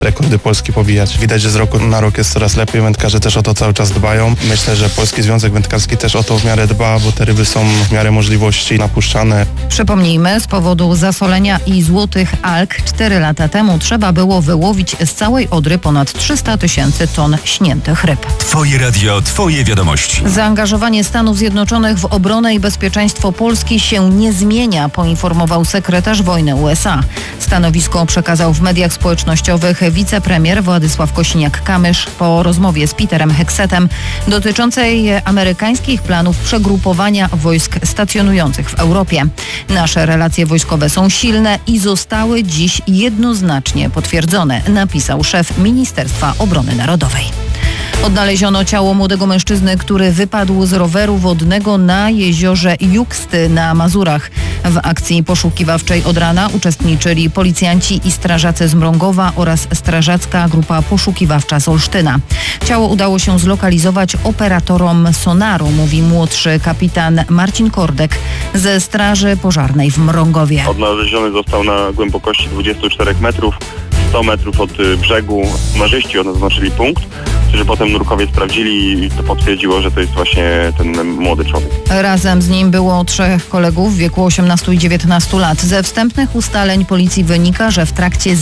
rekordy Polski pobijać. Widać, że z roku na rok jest coraz lepiej. Wędkarze też o to cały czas dbają. Myślę, że Polski Związek Wędkarski też o to w miarę dba, bo te ryby są w miarę możliwości napuszczane. Przypomnijmy, z powodu zasolenia i złotych alg 4 lata temu trzeba było wyłowić z całej Odry ponad 300 000 ton śniętych ryb. Twoje radio, twoje wiadomości. Zaangażowanie Stanów Zjednoczonych w obronę i bezpieczeństwo Polski się nie zmienia, poinformował sekretarz wojny USA. Stanowisko przekazał w mediach społecznościowych wicepremier Władysław Kosiniak-Kamysz po rozmowie z Peterem Heksetem dotyczącej amerykańskich planów przegrupowania wojsk stacjonujących w Europie. Nasze relacje wojskowe są silne i zostały dziś jednoznacznie potwierdzone, napisał szef Ministerstwa Obrony Narodowej. Odnaleziono ciało młodego mężczyzny, który wypadł z roweru wodnego na jeziorze Juksty na Mazurach. W akcji poszukiwawczej od rana uczestniczyli policjanci i strażacy z Mrągowa oraz strażacka grupa poszukiwawcza z Olsztyna. Ciało udało się zlokalizować operatorom sonaru, mówi młodszy kapitan Marcin Kordek ze Straży Pożarnej w Mrągowie. Odnaleziony został na głębokości 24 metrów, 100 metrów od brzegu. Scenarzyści oznaczyli punkt, którzy potem nurkowie sprawdzili i to potwierdziło, że to jest właśnie ten młody człowiek. Razem z nim było 3 kolegów w wieku 18 i 19 lat. Ze wstępnych ustaleń policji wynika, że w trakcie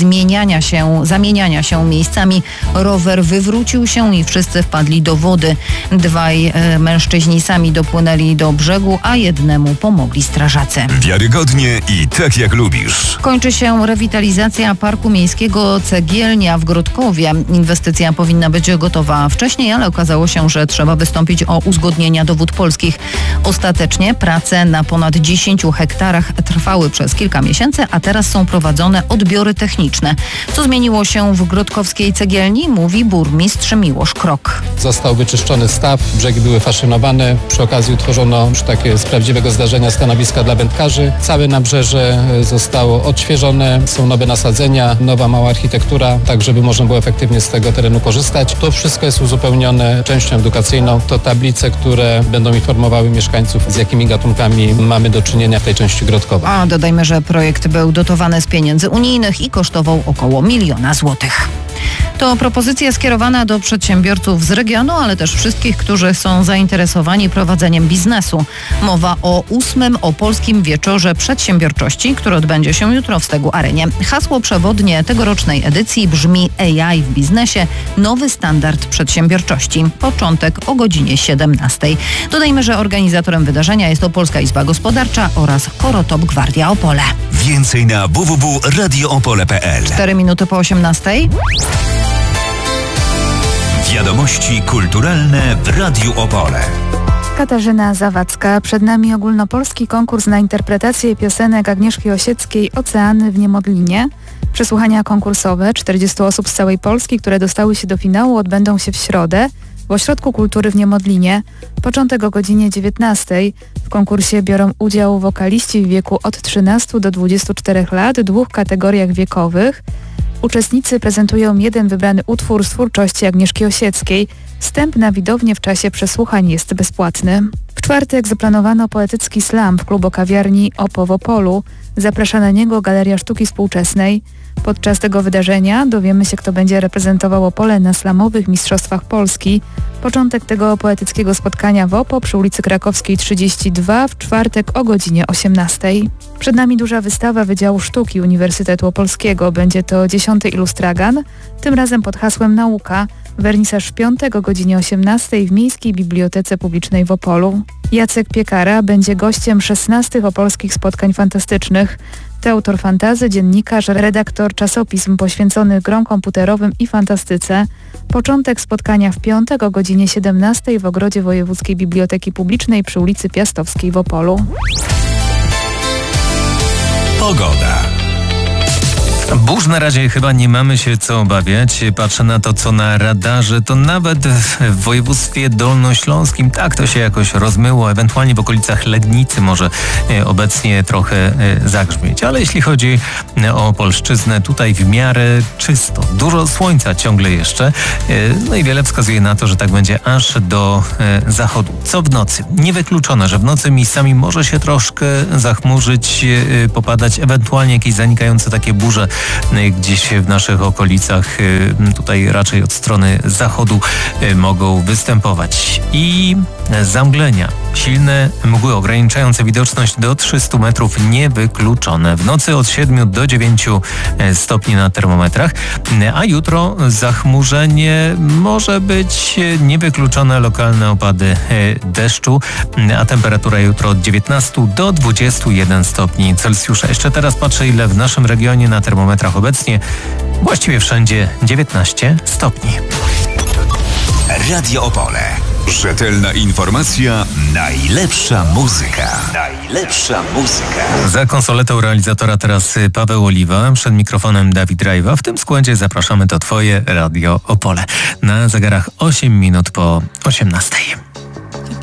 zamieniania się miejscami rower wywrócił się i wszyscy wpadli do wody. 2 mężczyźni sami dopłynęli do brzegu, a jednemu pomogli strażacy. Wiarygodnie i tak jak lubisz. Kończy się rewitalizacja Parku Miejskiego Cegielnia w Grodkowie. Inwestycja powinna być gotowa wcześniej, ale okazało się, że trzeba wystąpić o uzgodnienia do Wód Polskich. Ostatecznie prace na ponad 10 hektarach trwały przez kilka miesięcy, a teraz są prowadzone odbiory techniczne. Co zmieniło się w grodkowskiej cegielni, mówi burmistrz Miłosz Krok. Został wyczyszczony staw, brzegi były faszynowane. Przy okazji utworzono już takie z prawdziwego zdarzenia stanowiska dla wędkarzy. Całe nabrzeże zostało odświeżone, są nowe nasadzenia, nowa mała architektura, tak żeby można było efektywnie z tego terenu korzystać. To wszystko jest uzupełnione częścią edukacyjną. To tablice, które będą informowały mieszkańców, z jakimi gatunkami mamy do czynienia w tej części Grodkowa. A dodajmy, że projekt był dotowany z pieniędzy unijnych i kosztował około 1 000 000 złotych. To propozycja skierowana do przedsiębiorców z regionu, ale też wszystkich, którzy są zainteresowani prowadzeniem biznesu. Mowa o 8. Opolskim Wieczorze Przedsiębiorczości, który odbędzie się jutro w Stegu Arenie. Hasło przewodnie tegorocznej edycji brzmi AI w biznesie – nowy standard przedsiębiorczości. Początek o godzinie 17. Dodajmy, że organizatorem wydarzenia jest Opolska Izba Gospodarcza oraz Korotop Gwardia Opole. Więcej na www.radioopole.pl. 4 minuty po 18. Wiadomości kulturalne w Radiu Opole. Katarzyna Zawadzka. Przed nami ogólnopolski konkurs na interpretację piosenek Agnieszki Osieckiej „Oceany w Niemodlinie”. Przesłuchania konkursowe 40 osób z całej Polski, które dostały się do finału, odbędą się w środę w Ośrodku Kultury w Niemodlinie. Początek o godzinie 19. W konkursie biorą udział wokaliści w wieku od 13 do 24 lat w 2 kategoriach wiekowych. Uczestnicy prezentują jeden wybrany utwór z twórczości Agnieszki Osieckiej. Wstęp na widownię w czasie przesłuchań jest bezpłatny. W czwartek zaplanowano poetycki slam w klubo-kawiarni Opo w Opolu. Zaprasza na niego Galeria Sztuki Współczesnej. Podczas tego wydarzenia dowiemy się, kto będzie reprezentował Opole na slamowych Mistrzostwach Polski. Początek tego poetyckiego spotkania w Opo przy ulicy Krakowskiej 32 w czwartek o godzinie 18. Przed nami duża wystawa Wydziału Sztuki Uniwersytetu Opolskiego. Będzie to 10. Ilustragan, tym razem pod hasłem Nauka. Wernisaż w piątek o godzinie 18 w Miejskiej Bibliotece Publicznej w Opolu. Jacek Piekara będzie gościem 16 opolskich spotkań fantastycznych. To autor fantazy, dziennikarz, redaktor czasopism poświęconych grom komputerowym i fantastyce. Początek spotkania w piątek o godzinie 17 w Ogrodzie Wojewódzkiej Biblioteki Publicznej przy ulicy Piastowskiej w Opolu. Pogoda. Burz na razie chyba nie mamy się co obawiać. Patrzę na to, co na radarze, to nawet w województwie dolnośląskim tak to się jakoś rozmyło, ewentualnie w okolicach Legnicy może obecnie trochę zagrzmieć. Ale jeśli chodzi o Opolszczyznę, tutaj w miarę czysto. Dużo słońca ciągle jeszcze. No i wiele wskazuje na to, że tak będzie aż do zachodu. Co w nocy? Niewykluczone, że w nocy miejscami może się troszkę zachmurzyć, popadać, ewentualnie jakieś zanikające takie burze gdzieś w naszych okolicach, tutaj raczej od strony zachodu mogą występować. I zamglenia, silne mgły ograniczające widoczność do 300 metrów niewykluczone. W nocy od 7 do 9 stopni na termometrach, a jutro zachmurzenie, może być niewykluczone lokalne opady deszczu, a temperatura jutro od 19 do 21 stopni Celsjusza. Jeszcze teraz patrzę, ile w naszym regionie na termometrach obecnie. Właściwie wszędzie 19 stopni. Radio Opole. Rzetelna informacja, najlepsza muzyka. Najlepsza muzyka. Za konsoletą realizatora teraz Paweł Oliwa, przed mikrofonem Dawid Rajwa. W tym składzie zapraszamy, to Twoje Radio Opole. Na zegarach 8 minut po 18.